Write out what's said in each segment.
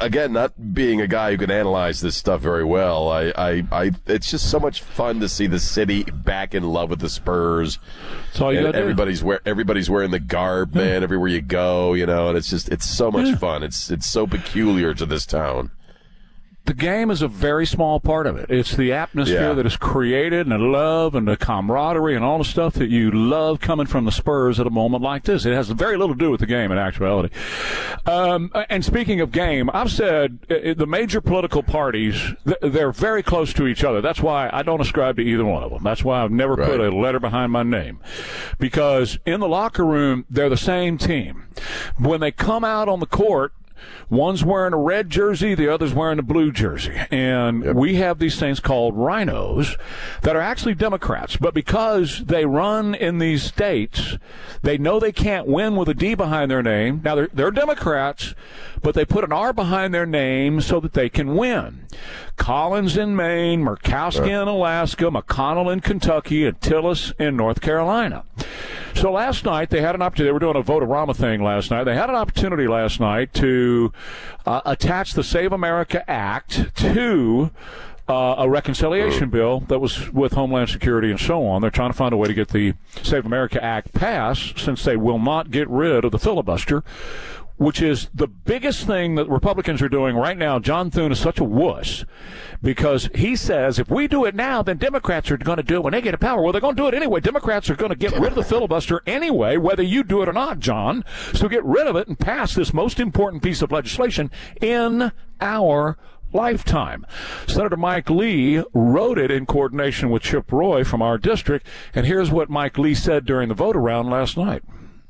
again, not being a guy who can analyze this stuff very well, it's just so much fun to see the city back in love with the Spurs. That's all you got to do. Everybody's wearing the garb, man, everywhere you go, and it's so much fun. It's so peculiar to this town. The game is a very small part of it. It's the atmosphere that is created and the love and the camaraderie and all the stuff that you love coming from the Spurs at a moment like this. It has very little to do with the game in actuality. And speaking of game, I've said the major political parties, they're very close to each other. That's why I don't ascribe to either one of them. That's why I've never put a letter behind my name. Because in the locker room, they're the same team. When they come out on the court, one's wearing a red jersey, the other's wearing a blue jersey. And we have these things called rhinos that are actually Democrats. But because they run in these states, they know they can't win with a D behind their name. Now, they're Democrats, but they put an R behind their name so that they can win. Collins in Maine, Murkowski in Alaska, McConnell in Kentucky, and Tillis in North Carolina. So last night they had an opportunity. They were doing a Vote-A-Rama thing last night. They had an opportunity last night to attach the Save America Act to a reconciliation bill that was with Homeland Security and so on. They're trying to find a way to get the Save America Act passed since they will not get rid of the filibuster, which is the biggest thing that Republicans are doing right now. John Thune is such a wuss because he says if we do it now, then Democrats are going to do it when they get to power. Well, they're going to do it anyway. Democrats are going to get rid of the filibuster anyway, whether you do it or not, John. So get rid of it and pass this most important piece of legislation in our lifetime. Senator Mike Lee wrote it in coordination with Chip Roy from our district, and here's what Mike Lee said during the vote around last night.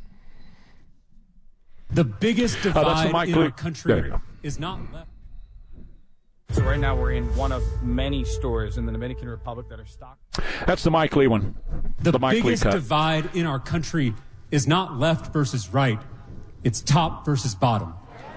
The biggest divide in our country is not left. So right now we're in one of many stores in the Dominican Republic that are stocked. That's the Mike Lee one. The biggest divide in our country is not left versus right. It's top versus bottom.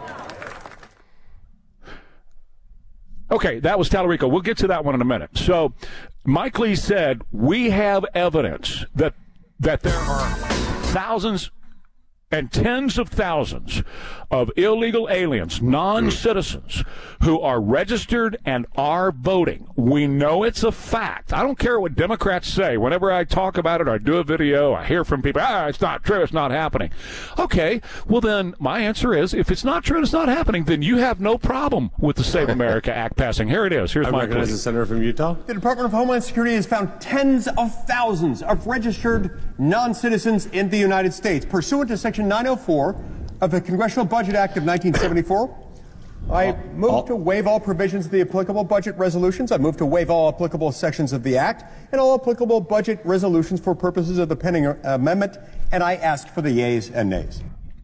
Okay, that was Tallarico. We'll get to that one in a minute. So Mike Lee said we have evidence that there are thousands and tens of thousands of illegal aliens, non-citizens, who are registered and are voting. We know it's a fact. I don't care what Democrats say. Whenever I talk about it or I do a video, I hear from people, it's not true, it's not happening. Okay, well then my answer is, if it's not true and it's not happening, then you have no problem with the Save America Act passing. Here it is. Here's my recognize the senator from Utah. The Department of Homeland Security has found tens of thousands of registered non-citizens in the United States. Pursuant to Section 904 of the Congressional Budget Act of 1974, I move to waive all provisions of the applicable budget resolutions. I move to waive all applicable sections of the Act and all applicable budget resolutions for purposes of the pending amendment, and I ask for the yeas and nays.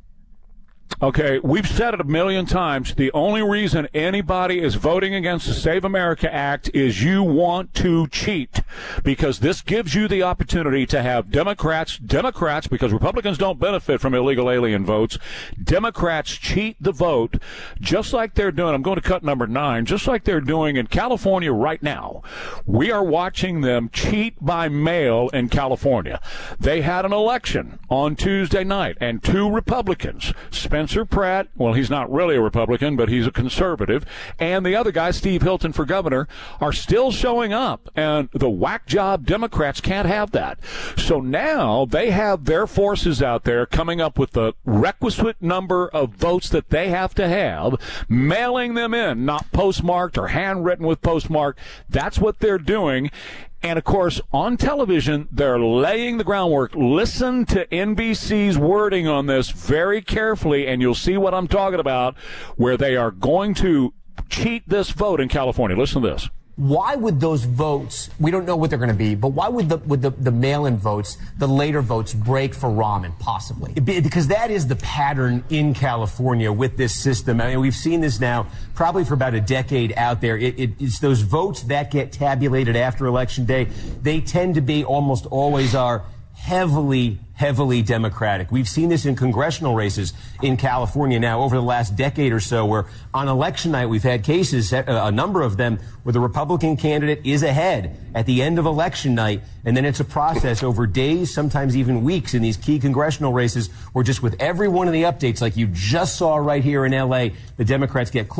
Okay, we've said it a million times. The only reason anybody is voting against the Save America Act is you want to cheat, because this gives you the opportunity to have Democrats, because Republicans don't benefit from illegal alien votes, Democrats cheat the vote just like they're doing, I'm going to cut number 9, just like they're doing in California right now. We are watching them cheat by mail in California. They had an election on Tuesday night, and 2 Republicans, Spencer Pratt, well, he's not really a Republican, but he's a conservative, and the other guy, Steve Hilton, for governor, are still showing up, and the whack job Democrats can't have that. So now they have their forces out there coming up with the requisite number of votes that they have to have, mailing them in, not postmarked or handwritten with postmark. That's what they're doing. And, of course, on television, they're laying the groundwork. Listen to NBC's wording on this very carefully, and you'll see what I'm talking about, where they are going to cheat this vote in California. Listen to this. Why would those votes, we don't know what they're going to be, but why would the mail-in votes, the later votes, break for Rahman, possibly? Because that is the pattern in California with this system. I mean, we've seen this now probably for about a decade out there. It's those votes that get tabulated after Election Day. They tend to be, almost always are, heavily Democratic. We've seen this in congressional races in California now over the last decade or so, where on election night we've had cases, a number of them, where the Republican candidate is ahead at the end of election night, and then it's a process over days, sometimes even weeks, in these key congressional races where just with every one of the updates, like you just saw right here in L.A., the Democrats get close.